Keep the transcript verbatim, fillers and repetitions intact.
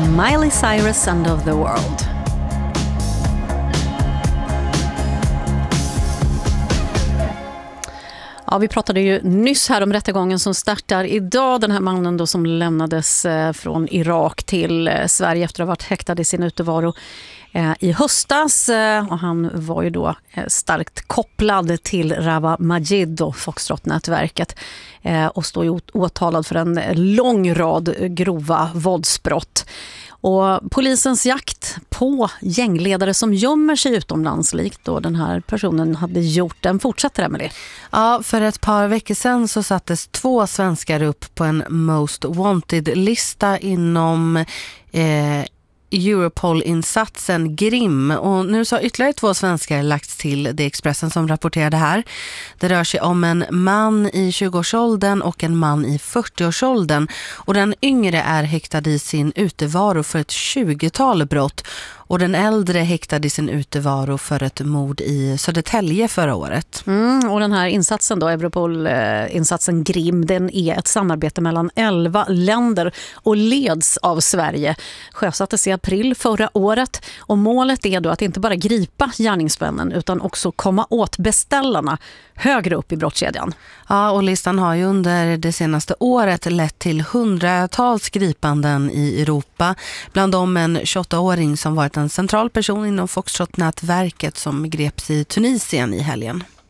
Miley Cyrus, End of the World. Ja, vi pratade ju nyss här om rättegången som startar idag. Den här mannen då som lämnades från Irak till Sverige efter att ha varit häktad i sin utevaro i höstas. Och han var ju då starkt kopplad till Rawa Majid och Foxtrot-nätverket och står ju åtalad för en lång rad grova våldsbrott. Och polisens jakt på gängledare som gömmer sig utomlands likt då den här personen hade gjort, den fortsätter, Emily. Ja, för ett par veckor sedan så sattes två svenskar upp på en Most Wanted-lista inom eh, Europol-insatsen Grim, och nu så har ytterligare två svenskar lagts till det Expressen som rapporterade här. Det rör sig om en man i tjugoårsåldern och en man i fyrtioårsåldern, och den yngre är häktad i sin utevaro för ett tjugotal brott och den äldre häktad i sin utevaro för ett mord i Södertälje förra året. Mm, och den här insatsen då, Europol-insatsen Grim, den är ett samarbete mellan elva länder och leds av Sverige. Sjösattes i april förra året, och målet är då att inte bara gripa gärningsmännen utan också komma åt beställarna högre upp i brottskedjan. Ja, och listan har ju under det senaste året lett till hundratals gripanden i Europa. Bland dem en tjugoåttaåring som varit en central person inom Foxtrot-nätverket som greps i Tunisien i helgen.